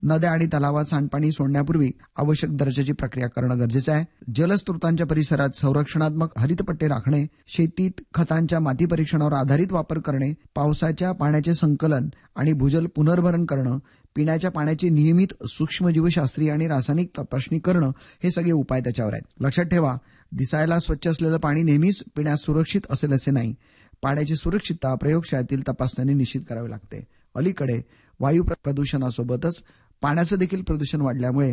नद्या आणि तलावात सांडपाणी सोडण्यापूर्वी आवश्यक दर्जाची प्रक्रिया करणं गरजेचं आहे. जलस्रोतांच्या परिसरात संरक्षणात्मक हरितपट्टे राखणे, शेतीत खतांच्या माती परीक्षणावर आधारित वापर करणे, पावसाच्या पाण्याचे संकलन आणि भूजल पुनर्भरण करणं, पिण्याच्या पाण्याची नियमित सूक्ष्मजीवशास्त्रीय आणि रासायनिक तपासणी करणं हे सगळे उपाय त्याच्यावर आहेत. लक्षात ठेवा, दिसायला स्वच्छ असलेलं पाणी नेहमीच पिण्यास सुरक्षित असेल असे नाही. पाण्याची सुरक्षितता प्रयोगशाळेतील तपासण्याने निश्चित करावी लागते. अलीकडे वायू प्रदूषणासोबतच पाण्याचं देखील प्रदूषण वाढल्यामुळे